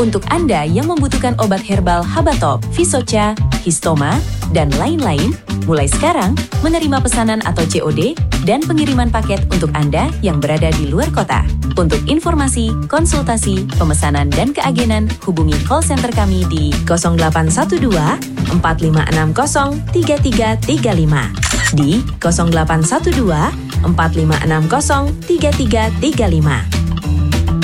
Untuk Anda yang membutuhkan obat herbal Habatop, Visocha, Histoma, dan lain-lain, mulai sekarang menerima pesanan atau COD dan pengiriman paket untuk Anda yang berada di luar kota. Untuk informasi, konsultasi, pemesanan, dan keagenan, hubungi call center kami di 0812 4560 3335 di 0812 4560 3335